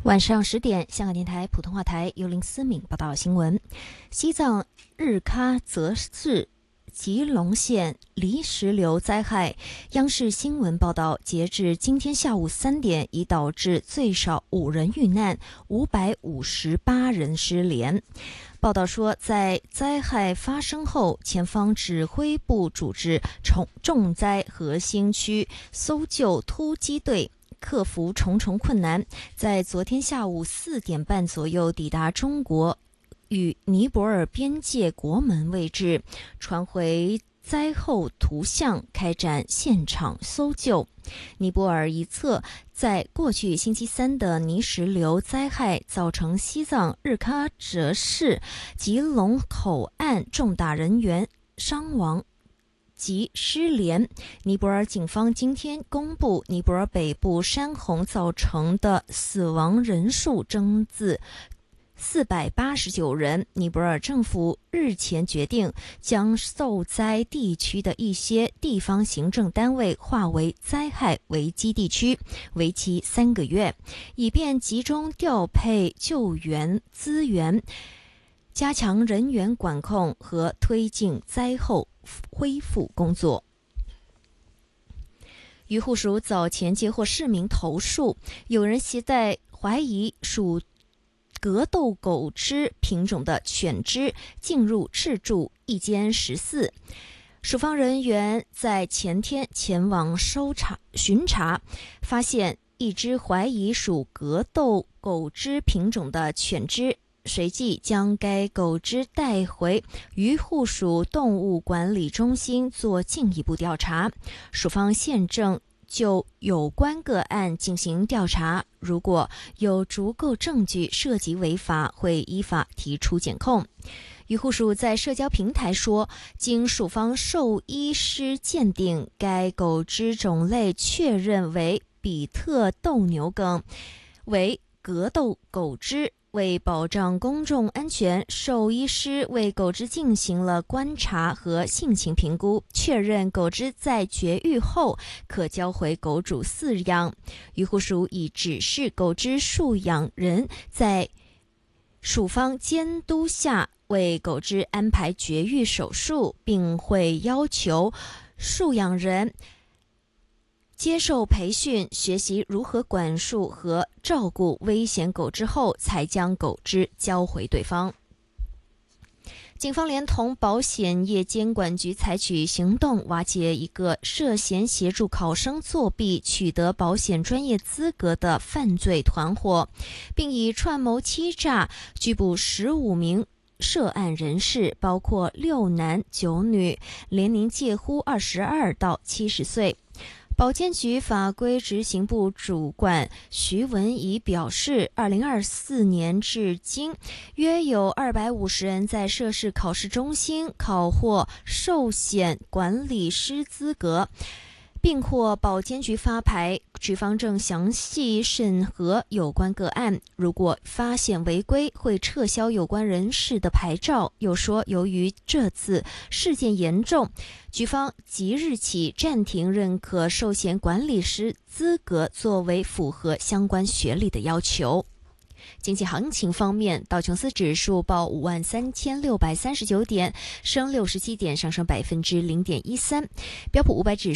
晚上10点，香港电台普通话台由林思敏报道新闻。西藏日喀则市吉隆县泥石流灾害，央视新闻报道，截至今天下午3点，已导致最少5人遇难，558人失联。报道说，在灾害发生后，前方指挥部组织重灾核心区搜救突击队克服重重困难，在昨天下午4点半左右抵达中国与尼泊尔边界国门位置，传回灾后图像，开展现场搜救。尼泊尔一侧，在过去星期三的泥石流灾害造成西藏日喀则市吉隆口岸重大人员伤亡及失联。尼泊尔警方今天公布，尼泊尔北部山洪造成的死亡人数增至489人。尼泊尔政府日前决定将受灾地区的一些地方行政单位划为灾害危机地区，为期3个月，以便集中调配救援资源，加强人员管控和推进灾后恢复工作。渔护署早前接获市民投诉，有人携带怀疑属格斗狗只品种的犬只进入赤柱一间食肆。署方人员在前天前往巡查，发现一只怀疑属格斗狗只品种的犬只，随即将该狗只带回渔护署动物管理中心做进一步调查。署方现正就有关个案进行调查，如果有足够证据涉及违法，会依法提出检控。渔护署在社交平台说，经署方兽医师鉴定，该狗只种类确认为比特斗牛梗，为格斗狗只。为保障公众安全，兽医师为狗只进行了观察和性情评估，确认狗只在绝育后可交回狗主饲养。渔护署已指示狗只束养人在署方监督下为狗只安排绝育手术，并会要求束养人接受培训，学习如何管束和照顾危险狗只后，才将狗只交回对方。警方连同保险业监管局采取行动，瓦解一个涉嫌协助考生作弊取得保险专业资格的犯罪团伙，并以串谋欺诈拘捕15名涉案人士，包括6男9女，年龄介乎22到70岁。保监局法规执行部主管徐文仪表示，2024年至今，约有250人在涉事考试中心考获寿险管理师资格，并获保监局发牌。局方正详细审核有关个案，如果发现违规，会撤销有关人士的牌照。又说，由于这次事件严重，局方即日起暂停认可寿险管理师资格，作为符合相关学历的要求。经济行情方面，道琼斯指数报53639点，升67点，上升0.13%；标普500指